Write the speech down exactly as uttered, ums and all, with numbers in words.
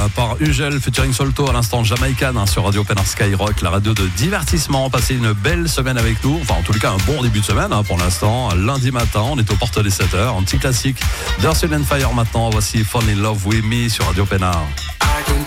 par Ugel featuring Solto à l'instant Jamaican hein, sur Radio Pénard Skyrock, la radio de divertissement. Passez une belle semaine avec nous, enfin en tout cas un bon début de semaine hein, pour l'instant. Lundi matin, on est aux portes des sept heures, un petit classique d'Earth, Wind and Fire maintenant. Voici Fall in Love with Me sur Radio Pénard.